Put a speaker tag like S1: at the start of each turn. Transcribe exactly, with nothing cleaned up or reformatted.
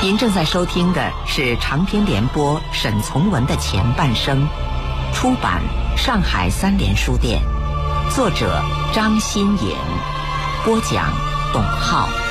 S1: 您正在收听的是长篇联播沈从文的前半生，出版上海三联书店，作者张新颖，播讲董浩。